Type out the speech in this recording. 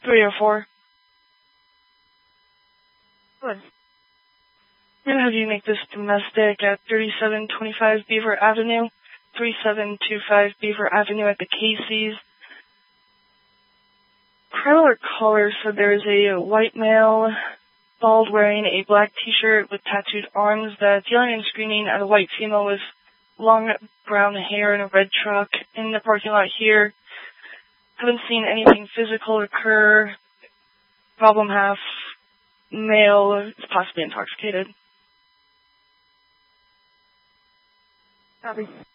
304. Good. I'm going to have you make this domestic at 3725 Beaver Avenue, 3725 Beaver Avenue at the Casey's. Crime alert caller said there is a white male, bald, wearing a black t-shirt with tattooed arms that's yelling and screaming at a white female with long brown hair in a red truck in the parking lot here. Haven't seen anything physical occur. Problem half, male, is possibly intoxicated. Copy.